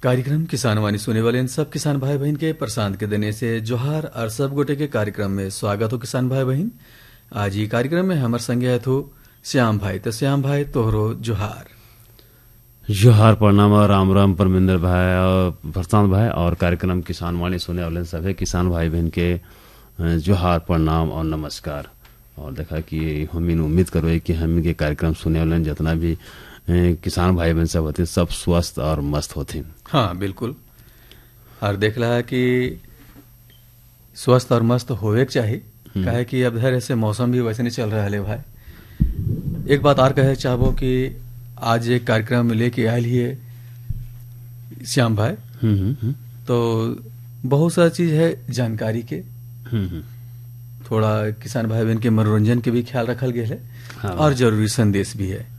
कार्यक्रम किसान वाणी सुने वाले इन सब किसान भाई बहन के प्रशांत के देने से जोहार और सब गोटे के कार्यक्रम में स्वागत हो किसान भाई बहन। आज ये कार्यक्रम में हमार संगे है तो श्याम भाई। तो श्याम भाई तोहरो जोहार। जोहार प्रणाम और राम राम परमिंदर भाई और प्रशांत भाई और कार्यक्रम किसान वाणी सुने वाले सभी किसान भाई बहन के जोहार प्रणाम और नमस्कार। और देखा कि हम उम्मीद करो कि हम के कार्यक्रम सुने वाले जितना भी किसान भाई बहन सब होते सब स्वस्थ और मस्त होते। हाँ बिल्कुल। और देख रहा है कि स्वस्थ और मस्त होवे के चाहिए, कहे कि अब धैर्य से मौसम भी वैसे नहीं चल रहा है भाई। एक बात और कहे चाहबो कि आज एक कार्यक्रम लेके आयल ही श्याम भाई, तो बहुत सारा चीज है जानकारी के, थोड़ा किसान भाई बहन के मनोरंजन के भी ख्याल रखल गया है। हाँ। और जरूरी संदेश भी है।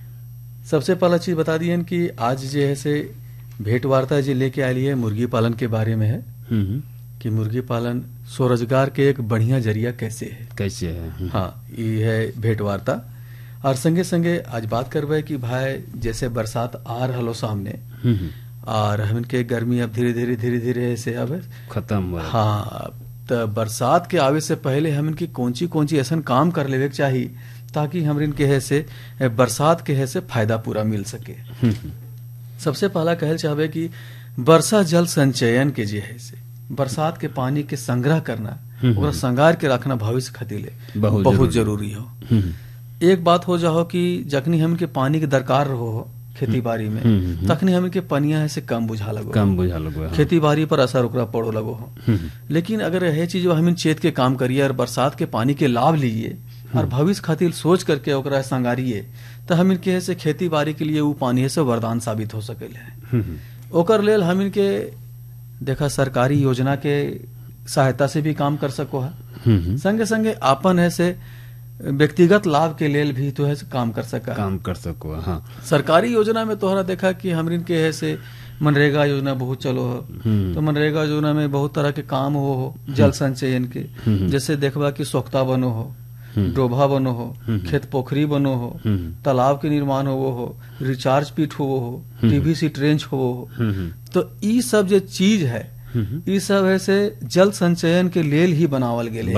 सबसे पहला चीज बता दिए कि आज जो है से भेंट वार्ता जो लेके आई है मुर्गी पालन के बारे में है कि मुर्गी पालन स्वरोजगार के एक बढ़िया जरिया कैसे है। हाँ, ये है भेंट वार्ता। और संगे संगे आज बात करवे कि भाई जैसे बरसात आ रहा सामने और हम के गर्मी अब धीरे धीरे से अब खत्म। हाँ, तो बरसात के आवे से पहले हम इनकी कौन सी ऐसा काम कर लेवे के चाहिए ताकि हम इनके है से बरसात के है से फायदा पूरा मिल सके। सबसे पहला कहल चाहवे कि वर्षा जल संचयन के जे है से बरसात के पानी के संग्रह करना और संगार के रखना भविष्य खातिर बहुत जरूरी हो। एक बात हो जाओ कि जखनी हम के पानी के दरकार रहो खेती बाड़ी में तखनी हम के पनिया है से कम बुझा लगो खेती बाड़ी पर असर ओकरा पड़ो लगो हो। लेकिन अगर यह चीज हम चेत के काम करिए और बरसात के पानी के लाभ लीजिए और भविष्य खातिर सोच करके ओकरा संगारिए तो हम इनके से खेती बाड़ी के लिए वो पानी से वरदान साबित हो सके है। ओकर लेल हम इनके देखा सरकारी योजना के सहायता से भी काम कर सको है, संगे संगे आपन है से व्यक्तिगत लाभ के लेल भी तो है काम कर सको। हाँ, सरकारी योजना में तोहरा देखा कि हम इनके है से मनरेगा योजना बहुत चलो हो, तो मनरेगा योजना में बहुत तरह के काम हो जल संचयन के, जैसे देखबा कि सोख्ता बनो हो, डोभा बनो हो, खेत पोखरी बनो हो, तालाब के निर्माण हो, रिचार्ज पीट हो, टीबीसी ट्रेंच हो, तो ई सब जो चीज है ई सब है से जल संचयन के लेल ही बनावल गेले।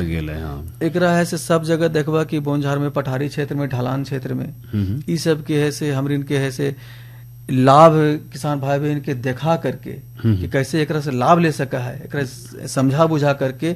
हाँ। एकरा है से सब जगह देखबा कि बोनझार में, पठारी क्षेत्र में, ढलान क्षेत्र में ई सब के है से हम इनके है से लाभ किसान भाई बहन के देखा करके कि कैसे एकरा से लाभ ले सका है, एकरा समझा बुझा करके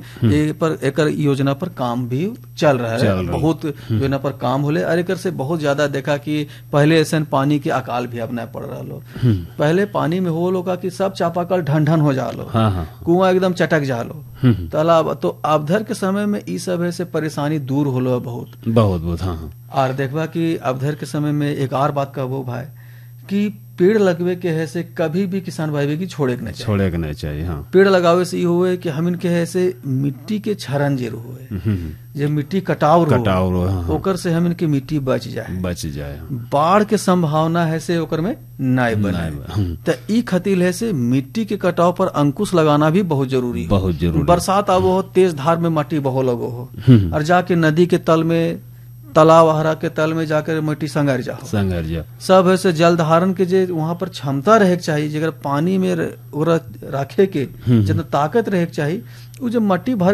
एकर योजना पर काम भी चल रहा है। बहुत योजना पर काम होले और एकर से बहुत ज्यादा देखा कि पहले ऐसा पानी के अकाल भी अपना पड़ रहा लो। पहले पानी में हो लोग कि सब चापाकल ढन हो जा लो, कुआं एकदम चटक जा लो, तालाब। तो अवधर के समय में ई सब है से परेशानी दूर हो लो बहुत। हाँ। और देखबा कि अवधर के समय में एक और बात कहबो भाई कि पेड़ लगवे के है से कभी भी किसान भाई की छोड़े के नहीं चाहिए। हाँ। पेड़ लगावे से ये हुए कि हम इनके है से मिट्टी के क्षरण जे हुए जे मिट्टी कटाव हाँ। ओकर से हम इनके मिट्टी बच जाए बाढ़ के संभावना है से ओकर में नहीं बने। तो ई खातिर है से मिट्टी के कटाव पर अंकुश लगाना भी बहुत जरूरी। बरसात अब हो तेज धार में मिट्टी बहो लगो हो और जाके नदी के तल में, तालाब हरा के तल में जाकर मिट्टी संगार जाओ। सब है से जल धारण के जे वहां पर क्षमता रहे के चाहिए, जगह पानी में रखे के जितना ताकत रहे के चाहिए, वो जब मट्टी भर